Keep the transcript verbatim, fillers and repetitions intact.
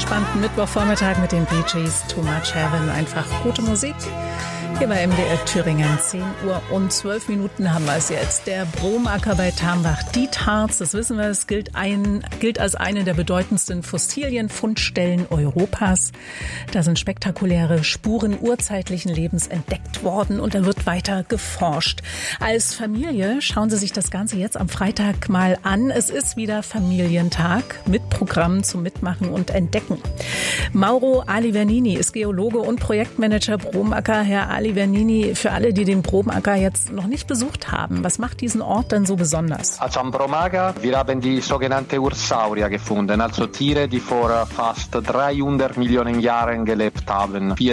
entspannten Mittwochvormittag mit den Bee Gees, Too Much Heaven. Einfach gute Musik. Hier bei M D R Thüringen, zehn Uhr und zwölf Minuten haben wir es jetzt. Der Bromacker bei Tambach, Dietharz, das wissen wir, es gilt, ein, gilt als eine der bedeutendsten Fossilienfundstellen Europas. Da sind spektakuläre Spuren urzeitlichen Lebens entdeckt worden und da wird weiter geforscht. Als Familie schauen Sie sich das Ganze jetzt am Freitag mal an. Es ist wieder Familientag mit Programmen zum Mitmachen und Entdecken. Mauro Alivernini ist Geologe und Projektmanager Bromacker. Herr Alivernini, für alle, die den Bromacker jetzt noch nicht besucht haben, was macht diesen Ort denn so besonders? Also am Bromacker, wir haben die sogenannte Ursaurier gefunden, also Tiere, die vor fast dreihundert Millionen Jahren gelebt haben.